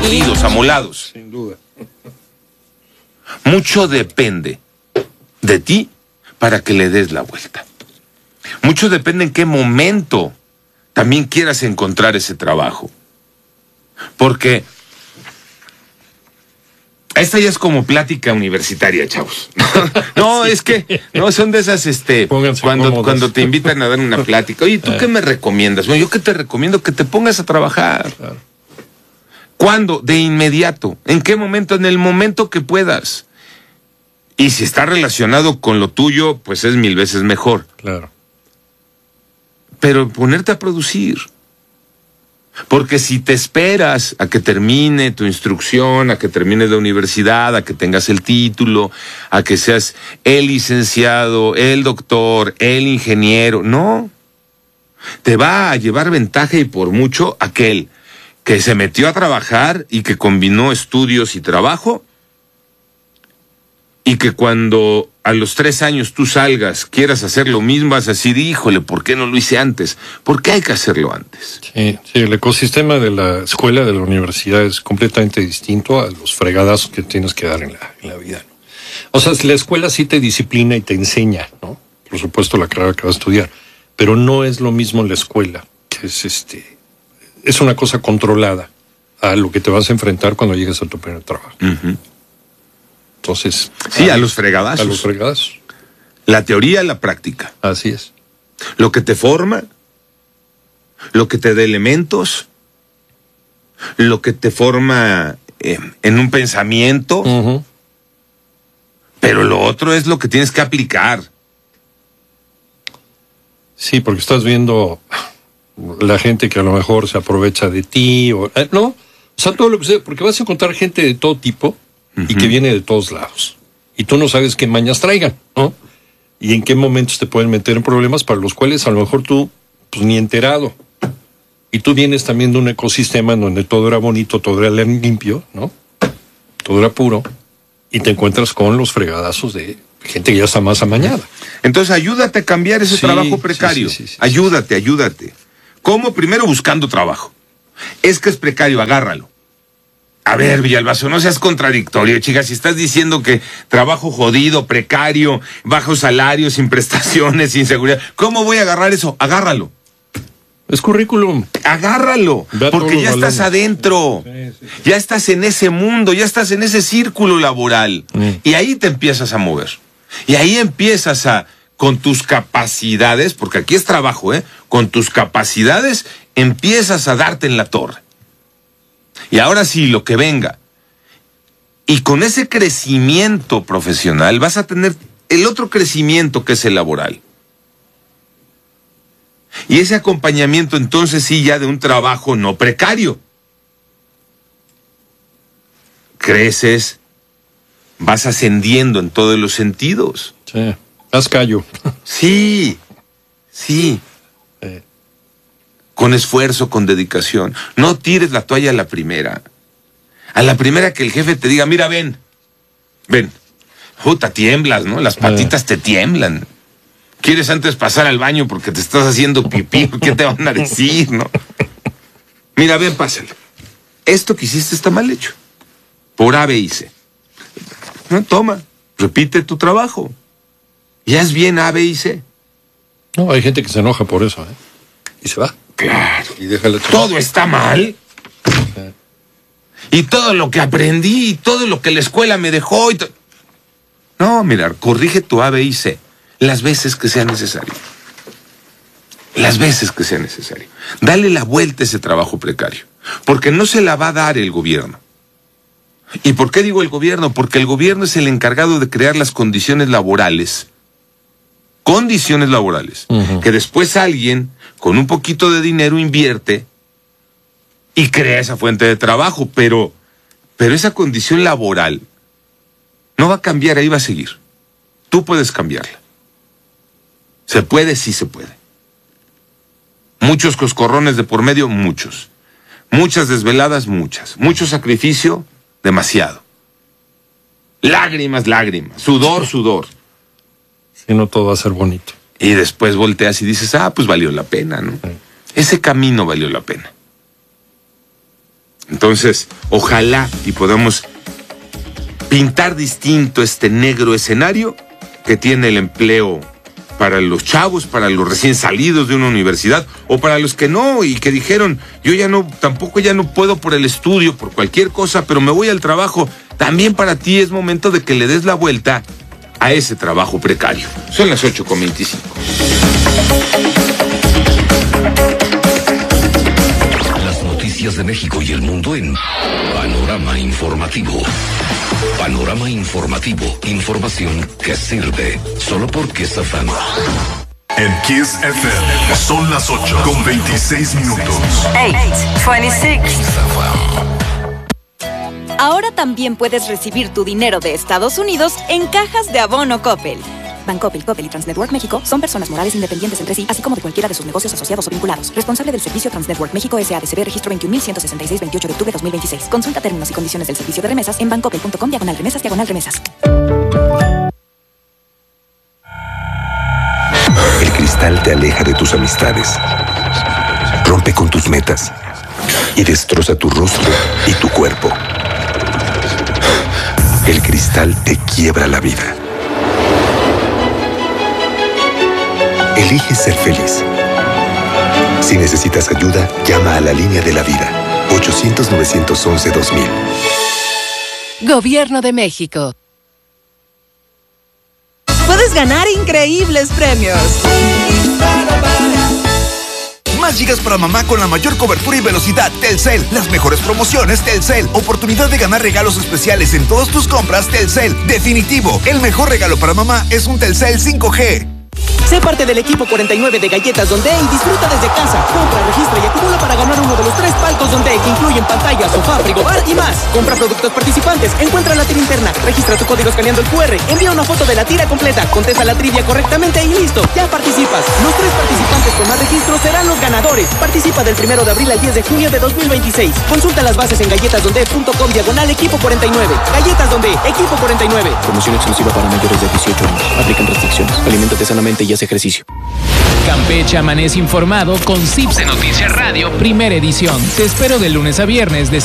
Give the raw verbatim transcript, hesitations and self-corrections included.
molidos, amolados. Sin duda. Mucho depende de ti para que le des la vuelta. Mucho depende en qué momento también quieras encontrar ese trabajo. Porque esta ya es como plática universitaria, chavos. No, sí. Es que no son de esas, este, Pónganse cuando, cómodos. cuando te invitan a dar una plática. Oye, ¿tú qué me recomiendas? Bueno, yo que te recomiendo que te pongas a trabajar. Claro. ¿Cuándo? De inmediato. ¿En qué momento? En el momento que puedas. Y si está relacionado con lo tuyo, pues es mil veces mejor. Claro. Pero ponerte a producir. Porque si te esperas a que termine tu instrucción, a que termine la universidad, a que tengas el título, a que seas el licenciado, el doctor, el ingeniero, no. Te va a llevar ventaja y por mucho aquel que se metió a trabajar y que combinó estudios y trabajo, y que cuando a los tres años tú salgas, quieras hacer lo mismo, vas a decir, híjole, ¿por qué no lo hice antes? ¿Por qué hay que hacerlo antes? Sí, sí, el ecosistema de la escuela, de la universidad es completamente distinto a los fregadazos que tienes que dar en la, en la vida, ¿no? O sea, la escuela sí te disciplina y te enseña, ¿no? Por supuesto, la carrera que vas a estudiar, pero no es lo mismo la escuela, que es este, es una cosa controlada a lo que te vas a enfrentar cuando llegues a tu primer trabajo. Uh-huh. Entonces, sí, a, a los fregadazos. A los fregadazos. La teoría y la práctica. Así es. Lo que te forma, lo que te da elementos, lo que te forma eh, en un pensamiento, Uh-huh. pero lo otro es lo que tienes que aplicar. Sí, porque estás viendo la gente que a lo mejor se aprovecha de ti, o eh, no, o sea, todo lo que sea, porque vas a encontrar gente de todo tipo uh-huh. y que viene de todos lados. Y tú no sabes qué mañas traigan, ¿no? Y en qué momentos te pueden meter en problemas para los cuales a lo mejor tú, pues ni enterado. Y tú vienes también de un ecosistema en donde todo era bonito, todo era limpio, ¿no? Todo era puro. Y te encuentras con los fregadazos de gente que ya está más amañada. Entonces ayúdate a cambiar ese sí, trabajo precario. Sí, sí, sí, sí, ayúdate, ayúdate. ¿Cómo? Primero buscando trabajo. Es que es precario, agárralo. A ver, Villalbazo, no seas contradictorio, chica. Si estás diciendo que trabajo jodido, precario, bajos salarios, sin prestaciones, sin seguridad, ¿cómo voy a agarrar eso? Agárralo. Es currículum. Agárralo, porque ya estás adentro. Sí, sí, sí. Ya estás en ese mundo, ya estás en ese círculo laboral. Mm. Y ahí te empiezas a mover. Y ahí empiezas a, con tus capacidades, porque aquí es trabajo, ¿eh? Con tus capacidades empiezas a darte en la torre. Y ahora sí, lo que venga. Y con ese crecimiento profesional vas a tener el otro crecimiento que es el laboral. Y ese acompañamiento entonces sí ya de un trabajo no precario. Creces, vas ascendiendo en todos los sentidos. Sí, haz callo. Sí, sí. Eh. Con esfuerzo, con dedicación. No tires la toalla a la primera. A la primera que el jefe te diga, mira, ven, ven. Puta, tiemblas, ¿no? Las patitas eh. te tiemblan. ¿Quieres antes pasar al baño porque te estás haciendo pipí? ¿Qué te van a decir, no? Mira, ven, pásale. Esto que hiciste está mal hecho. Por A, B y C. No, toma, repite tu trabajo. Ya es bien A, B y C. No, hay gente que se enoja por eso, ¿eh? Y se va. Claro. Y deja la todo está mal. Sí. Y todo lo que aprendí, y todo lo que la escuela me dejó. Y to... No, mira, corrige tu A, B y C. Las veces que sea necesario. Las veces que sea necesario. Dale la vuelta a ese trabajo precario. Porque no se la va a dar el gobierno. ¿Y por qué digo el gobierno? Porque el gobierno es el encargado de crear las condiciones laborales. Condiciones laborales. Uh-huh. Que después alguien, con un poquito de dinero, invierte y crea esa fuente de trabajo. Pero, pero esa condición laboral no va a cambiar, ahí va a seguir. Tú puedes cambiarla. ¿Se puede? Sí se puede. Muchos coscorrones de por medio, muchos. Muchas desveladas, muchas. Mucho sacrificio, demasiado. Lágrimas, lágrimas. Sudor, sudor. Si no, todo va a ser bonito. Y después volteas y dices, ah, pues valió la pena, ¿no? Sí. Ese camino valió la pena. Entonces, ojalá y podamos pintar distinto este negro escenario que tiene el empleo para los chavos, para los recién salidos de una universidad, o para los que no, y que dijeron, yo ya no, tampoco ya no puedo por el estudio, por cualquier cosa, pero me voy al trabajo. También para ti es momento de que le des la vuelta a ese trabajo precario. Son las ocho con veinticinco. Las noticias de México y el mundo en Panorama Informativo. Panorama Informativo. Información que sirve. Solo por Kiss F M. En Kiss F M son las ocho con veintiséis minutos. ocho veintiséis. Ahora también puedes recibir tu dinero de Estados Unidos en cajas de abono Coppel. Bancoppel, Coppel y Transnetwork México son personas morales independientes entre sí, así como de cualquiera de sus negocios asociados o vinculados. Responsable del servicio Transnetwork México S A D C B, registro veintiún mil ciento sesenta y seis, veintiocho de octubre de dos mil veintiséis. Consulta términos y condiciones del servicio de remesas en bancoppel punto com diagonal remesas diagonal remesas. El cristal te aleja de tus amistades, rompe con tus metas y destroza tu rostro y tu cuerpo. El cristal te quiebra la vida. Elige ser feliz. Si necesitas ayuda, llama a la línea de la vida. ochocientos, novecientos once, dos mil. Gobierno de México. Puedes ganar increíbles premios. Más gigas para mamá con la mayor cobertura y velocidad. Telcel. Las mejores promociones. Telcel. Oportunidad de ganar regalos especiales en todas tus compras. Telcel. Definitivo. El mejor regalo para mamá es un Telcel cinco G. Sé parte del equipo cuarenta y nueve de Galletas Donde y disfruta desde casa. Compra, registra y acumula para ganar uno de los tres palcos Donde, que incluyen pantalla, sofá, frigobar y más. Compra productos participantes, encuentra la tira interna, registra tu código escaneando el Q R, envía una foto de la tira completa, contesta la trivia correctamente y listo, ya participas. Los tres participantes con más registros serán los ganadores. Participa del primero de abril al diez de junio de dos mil veintiséis. Consulta las bases en galletasdonde punto com diagonal equipo cuarenta y nueve. Galletas Donde, equipo cuarenta y nueve. Promoción exclusiva para mayores de dieciocho años. Aplican restricciones. Aliméntate sanamente y haz ejercicio. Campeche amanece informado con C I P S E Noticias Radio, primera edición. Te espero de lunes a viernes de